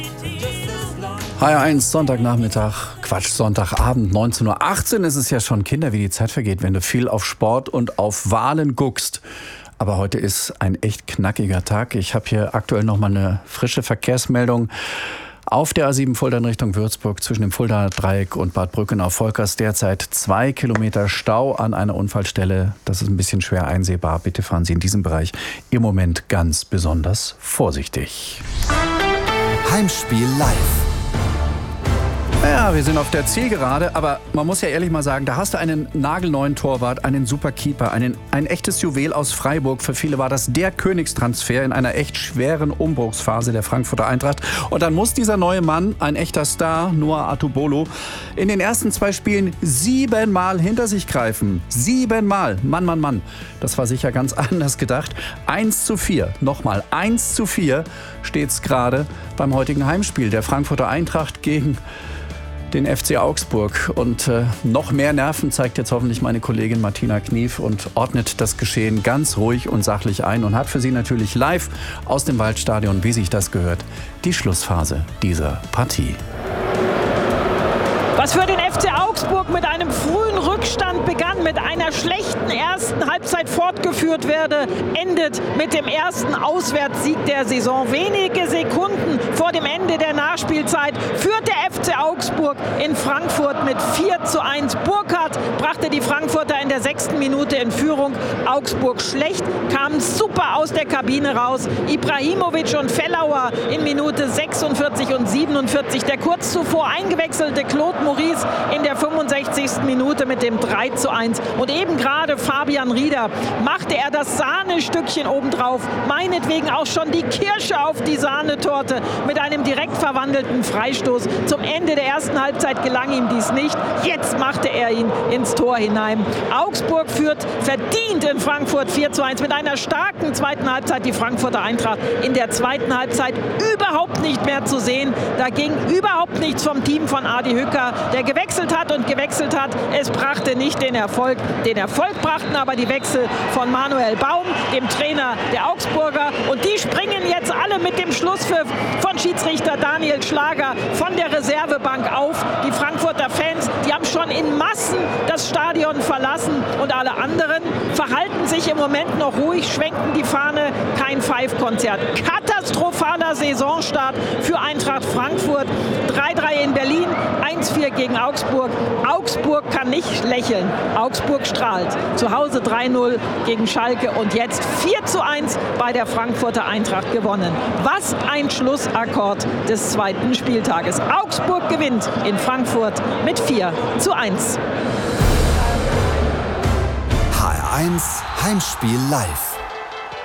HR1 Sonntagnachmittag, Sonntagabend, 19:18 Uhr ist es ja schon. Kinder, wie die Zeit vergeht, wenn du viel auf Sport und auf Wahlen guckst. Aber heute ist ein echt knackiger Tag. Ich habe hier aktuell noch mal eine frische Verkehrsmeldung. Auf der A7 Fulda in Richtung Würzburg zwischen dem Fuldaer Dreieck und Bad Brückenau Volkers derzeit 2 Kilometer Stau an einer Unfallstelle. Das ist ein bisschen schwer einsehbar. Bitte fahren Sie in diesem Bereich im Moment ganz besonders vorsichtig. Heimspiel live. Ja, wir sind auf der Zielgerade, aber man muss ja ehrlich mal sagen, da hast du einen nagelneuen Torwart, einen super Keeper, ein echtes Juwel aus Freiburg. Für viele war das der Königstransfer in einer echt schweren Umbruchsphase der Frankfurter Eintracht. Und dann muss dieser neue Mann, ein echter Star, Noah Atubolo, in den ersten 2 Spielen 7-mal hinter sich greifen. 7-mal. Mann, Mann, Mann. Das war sicher ganz anders gedacht. 1:4. Nochmal 1:4 steht's gerade beim heutigen Heimspiel der Frankfurter Eintracht gegen den FC Augsburg. Und noch mehr Nerven zeigt jetzt hoffentlich meine Kollegin Martina Knief und ordnet das Geschehen ganz ruhig und sachlich ein und hat für Sie natürlich live aus dem Waldstadion, wie sich das gehört, die Schlussphase dieser Partie. Was für den FC Augsburg mit einem frühen Rückstand begann, mit einer schlechten ersten Halbzeit fortgeführt werde, endet mit dem ersten Auswärtssieg der Saison. Wenige Sekunden vor dem Ende der Nachspielzeit führt der FC Augsburg in Frankfurt mit 4:1. Burkhardt brachte die Frankfurter in der 6. Minute in Führung. Augsburg schlecht, kam super aus der Kabine raus. Ibrahimovic und Fellauer in Minute 46 und 47. Der kurz zuvor eingewechselte Claude Maurice in der 65. Minute mit dem 3:1. Und eben gerade Fabian Rieder machte er das Sahnestückchen obendrauf. Meinetwegen auch schon die Kirsche auf die Sahnetorte mit einem direkt verwandelten Freistoß. Zum Ende der ersten Halbzeit gelang ihm dies nicht. Jetzt machte er ihn ins Tor hinein. Augsburg führt verdient in Frankfurt 4:1 mit einer starken zweiten Halbzeit. Die Frankfurter Eintracht in der zweiten Halbzeit überhaupt nicht mehr zu sehen. Da ging überhaupt nichts vom Team von Adi Hütter, der gewechselt hat und gewechselt hat. Es brachte nicht den Erfolg. Den Erfolg brachten aber die Wechsel von Manuel Baum, dem Trainer der Augsburger. Und die springen jetzt alle mit dem Schlusspfiff von Schiedsrichter Daniel Schlager von der Reservebank auf. Die Frankfurter Fans, die haben schon in Massen das Stadion verlassen. Und alle anderen verhalten sich im Moment noch ruhig, schwenken die Fahne. Kein Pfeifkonzert. Katastrophaler Saisonstart für Eintracht Frankfurt. 3:3 in Berlin, 1:4 gegen Augsburg. Augsburg kann nicht lächeln. Augsburg strahlt. Zu Hause 3:0 gegen Schalke und jetzt 4:1 bei der Frankfurter Eintracht gewonnen. Was ein Schlussakkord des zweiten Spieltages. Augsburg gewinnt in Frankfurt mit 4:1. HR1 Heimspiel live.